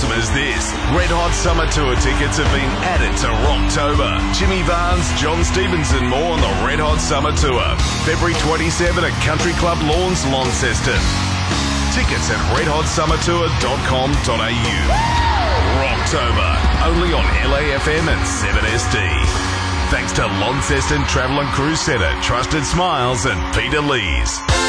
awesome as this? Red Hot Summer Tour tickets have been added to Rocktober. Jimmy Barnes, John Stevens and more on the Red Hot Summer Tour. February 27 at Country Club Lawns, Launceston. Tickets at redhotsummertour.com.au. Rocktober, only on LAFM and 7SD. Thanks to Launceston Travel and Cruise Centre, Trusted Smiles and Peter Lees.